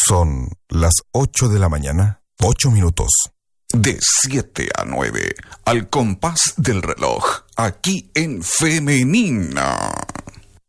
Son las 8 de la mañana, 8 minutos. De 7 a 9, al compás del reloj, aquí en Femenina.